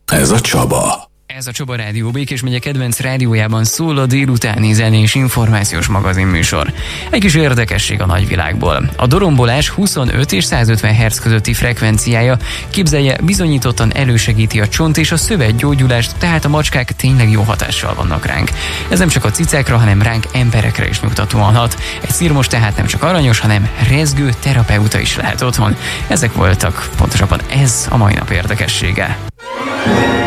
Ez a Csaba. Ez a Csoba Rádió Békés megye kedvenc rádiójában szól a délutáni zenés információs magazinműsor. Egy kis érdekesség a nagyvilágból. A dorombolás 25 és 150 Hz közötti frekvenciája, képzelje, bizonyítottan elősegíti a csont és a szövetgyógyulást, tehát a macskák tényleg jó hatással vannak ránk. Ez nem csak a cicákra, hanem ránk emberekre is nyugtatóan hat. Egy szirmos tehát nem csak aranyos, hanem rezgő terapeuta is lehet otthon. Ezek voltak, pontosabban ez a mai nap érdekessége.